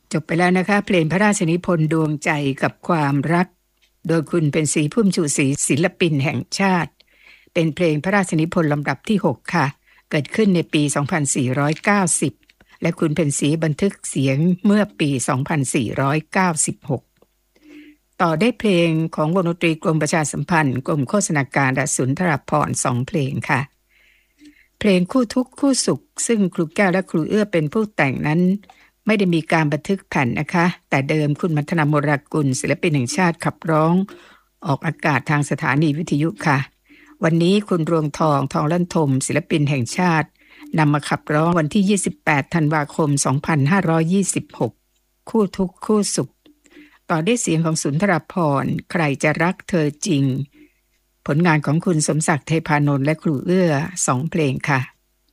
จบไปแล้วนะคะเพลงพระราชนิพนธ์ดวงใจกับความรักโดยคุณเป็นศรีพุ่มชูศรีศิลปินแห่งชาติเป็นเพลงพระราชนิพนธ์ลำดับที่6ค่ะเกิดขึ้นในปี 2490 และคุณเป็นศรีบันทึกเสียงเมื่อปี 2496 ต่อได้เพลงของวงดนตรีกรมประชาสัมพันธ์กรมโฆษณาการและสุนทรภรณ์2เพลงค่ะเพลงคู่ทุกข์คู่สุขซึ่งครูแก้วและครูเอื้อเป็นผู้แต่งนั้นไม่ได้มีการบันทึกแผ่นนะคะแต่เดิมคุณมัทนาโมรากุลศิลปินแห่งชาติขับร้องออกอากาศทางสถานีวิทยุค่ะวันนี้คุณรวงทองทองลั่นทมศิลปินแห่งชาตินำมาขับร้องวันที่28ธันวาคม2526คู่ทุกข์คู่สุขต่อด้วยเสียงของสุนทรภรณ์ใครจะรักเธอจริงผลงานของคุณสมศักดิ์เทพานนท์และครูเอื้อ2เพลงค่ะ